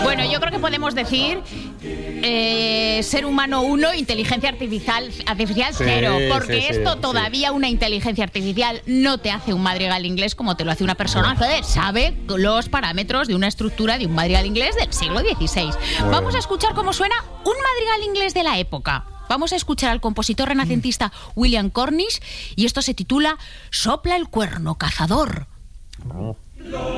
Bueno, yo creo que podemos decir ser humano 1, inteligencia artificial 0, porque esto todavía una inteligencia artificial no te hace un madrigal inglés como te lo hace una persona que sabe los parámetros de una estructura de un madrigal inglés del siglo XVI. Vamos a escuchar cómo suena un madrigal inglés de la época. Vamos a escuchar al compositor renacentista William Cornish y esto se titula Sopla el cuerno, cazador.